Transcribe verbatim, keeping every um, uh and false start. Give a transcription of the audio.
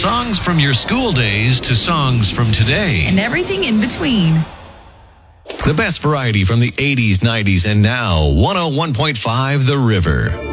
songs from your school days to songs from today. And everything in between. The best variety from the eighties, nineties, and now. one oh one point five The River.